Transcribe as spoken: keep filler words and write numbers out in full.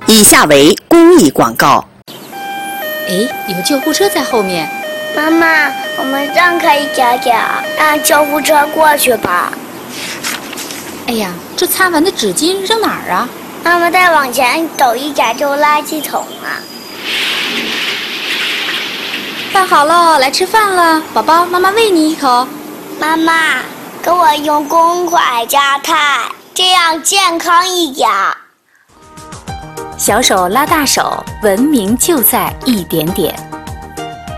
以下为公益广告。 哎，有救护车在后面。 妈妈，我们让开一点点，让救护车过去吧。 哎呀，这擦完的纸巾扔哪儿啊？ 妈妈，再往前走一点就垃圾桶了。 饭好了，来吃饭了，宝宝，妈妈喂你一口。 妈妈，给我用公筷夹菜，这样健康一点。 小手拉大手，文明就在一点点。